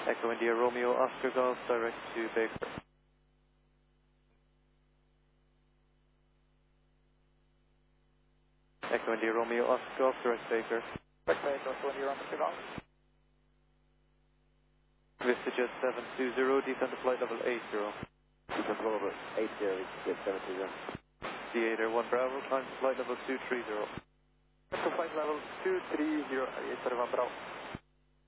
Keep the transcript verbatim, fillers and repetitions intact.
Echo India Romeo Oscar Golf, direct to Baker. Echo India Romeo Oscar Golf, direct Baker. Direct Baker, Echo India Romeo Golf. VistaJet seven two zero, descend to flight level eight zero. Descend to level eight zero, Jet seven two zero. D eight Air one Bravo, climb to flight level two three zero. To flight level two three zero, eight zero one Bravo.